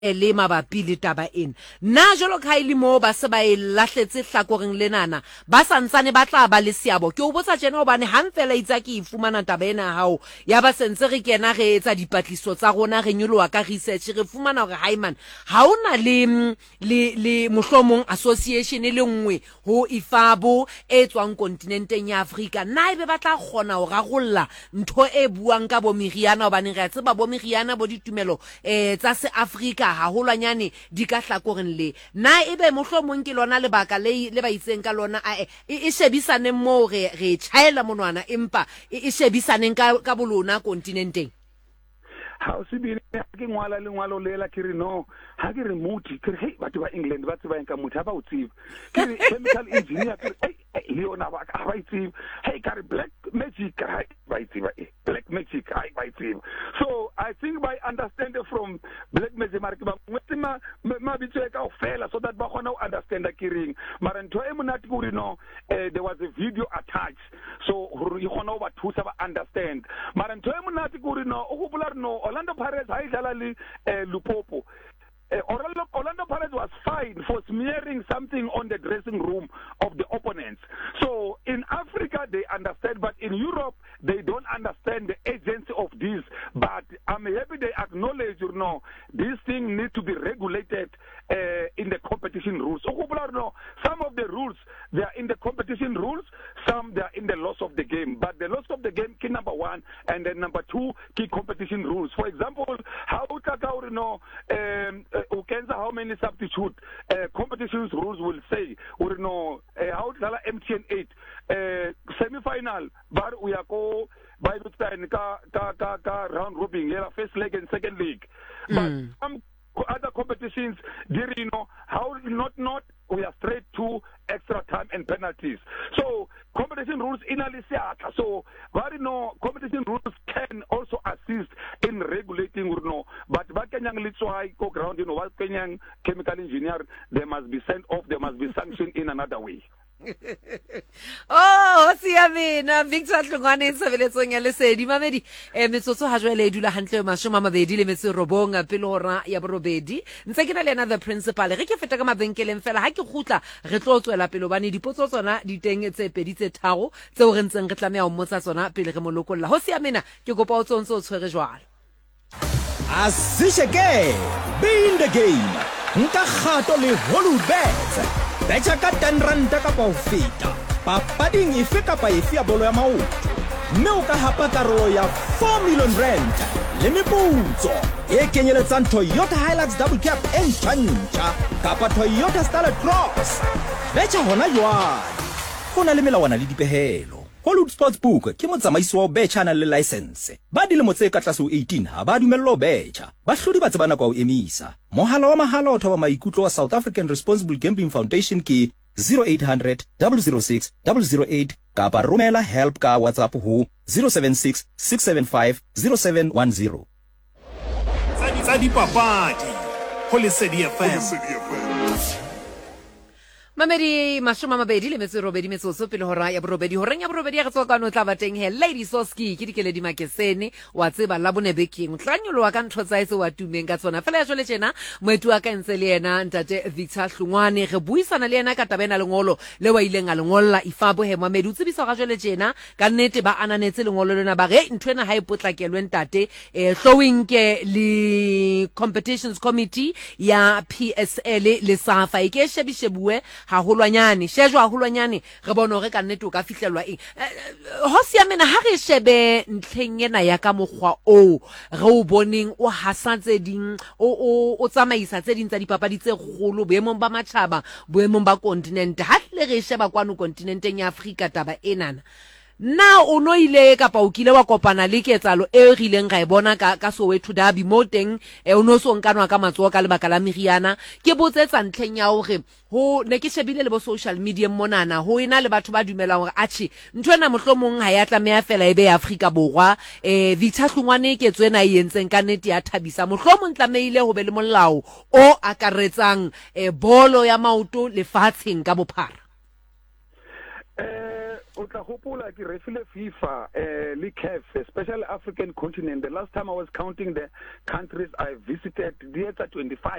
le mabapi le taba ena nna jalo ka ile mo ba se ba e lahletse hlakoreng lenana ba santsane ba tla ba le seabo ke o botsa jena hobane hang fela itsa ke ifumana taba ena hao ya ba sentse re kena re etsa dipatliso tsa rona re nyoloa ka research re fumana hore Hyman ha ona le mohlomong association le nngwe ho ifabo e tswang kontinenteng ya Afrika na ibe ba tla kgona ho rarolla ntho e buang ka bo meriana hobane re a tseba bo meriana bo ditumelo tsa se Afrika haholwanyane di ka hlakoreng le na ebe mohlomong ke lona lebaka le ba itseng ka lona e shebisane mo re chaela monwana empa e shebisaneng ka bolona kontinenteng ha o se bile ke ngwala le ngwalo lela ke re no ha ke re muthi ke re hey batho ba England ba tseba nka muthi ba o tsiba ke re chemical engineer ke hey leona ba ka ba tsiba hey ka re black magic ka ba tsiba black magic ka ba tsiba so I think by understand from black magic mark ba mtima ma bitse ka ofela so that ba khona o understand ke ring mara ntho e monate go re no there was a video attached so re khona o ba thusa ba understand mara ntho e monate go re no o go bula no Orlando Pirates ha idlala le Lupopo Orlando Pirates was fined for smearing something on the dressing room of the opponents. So in Africa they understand, but in Europe they don't understand the agency of this. But I'm happy they acknowledge, this thing needs to be regulated in the competition rules. Some of the rules they are in the competition rules, some they are in the laws of the game. But the laws of the game, key number one, and then number two, key competition rules. For example, how how many substitute competitions rules will say how MTN 8 semi-final bar we are go by the time ka round robin first leg and second leg but some other competitions how not we are straight to extra time and penalties. So competition rules in Alisiaka. So competition rules can also assist in regulating but Kenyang Litsoai go ground, what Kenyang chemical engineer, they must be sent off, they must be sanctioned in another way. Oh siamena Victor Tlongwane Sebeletsong ya Lesedi mamedi metsotso ha jwale e dula hantle mashoma mabedi le metso robonga pele hora ya borobedi ntse ke na le the principal re ke feta ka mabenkeleng fela ha ke khutla re tlo tswela pele bane dipotso tsona di teng tse pedi tse tharo tseo re ntseng re tlameha ho mmotsa tsona pele re molokolla ho siamena ke kopa o tsontso o tshwere jwalo Asisheke be in the game nka kgato le Holubet betcha ka 10 ranta ka pa o feta papading efe kapa efe ya bolo ya maoto mme o ka hapa karolo ya 4 million rand le meputso e kenyeletsang Toyota Hilux double cab e ntjha kapa Toyota Starlet Cross betcha hona jwale go na le melawana le dipehelo Hollywood Sportsbook ke motsamaisi wa betcha na le license ba dilemo tse ka tlase ho 18 ha ba dumello betcha ba hlodi ba tsebana kwa o emisa mohala wa mahala o thoba maikutlo wa South African Responsible Gambling Foundation ke 0800 006 008 kapa romela help ka WhatsApp ho 076 675 0710 tsa dipapadi ho Lesedi FM Mamedi mashoma mabedi le metso robedi metsotso pele hora ya borobedi horeng ya borobedi ya tswa ka no tla bateng he Lady Soski ke dikele di makesene wa tseba la bonebekeng tlanyolo wa ka ntho tsa ise wa tumeng ka tsona fela ya jole tjena moetu wa ka ntse le yena ntate Victor Hlungwane re buisana le yena ka tabena lengolo le wa ileng a lengolla ifabo he Mamedi o tsebisa ga jole tjena ka nnete ba ananetse lengolo lena ba re ntwena ha ipotlakelwe ntate hlowing ke le competitions committee ya PSL le SAFA ke shebishebuwe haholwanyane shejwa haholwanyane re bona hore ka nnete o ka fihlelwa eng ho siamena ha re shebe ntlheng ena ya ka mogwa o re o boneng o hasantse ding o tsamaisa tse ding tsa dipapadi tse kgolo boemong ba matjhaba boemong ba continent ha le re sheba kwano continenteng ya Afrika taba enana na o no ile kapa o kile wa kopana le ketsalo e rileng ga e bona ka Soweto Derby mo teng o no so nkanwa ka matsoho ka lebaka la meriana ke botsetsa ntlheng ya hore ho ne ke shebile le bo social media monana ho ina le batho ba dumelang hore achi ntwena mohlomong ha ya tlameha fela ebe ya Afrika borwa Victor Hlungwane ke tswena e entseng ka nnete ya thabisa mohlomong tlameile ho be le molao o akaretsang bolo ya maoto lefatsheng ka bophara o tla gopola ke refile FIFA le CAF, Special African Continent. The last time I was counting the countries I visited, di etsa 25.